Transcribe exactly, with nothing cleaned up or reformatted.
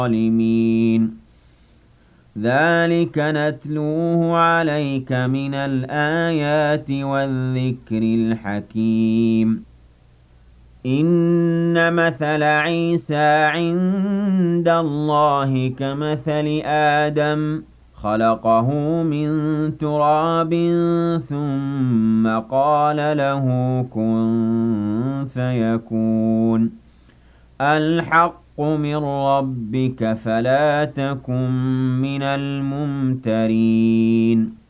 الظالمين ذلك نتلوه عليك من الآيات والذكر الحكيم إن مثل عيسى عند الله كمثل آدم خلقه من تراب ثم قال له كن فيكون الحق من ربك فلا تكن من الممترين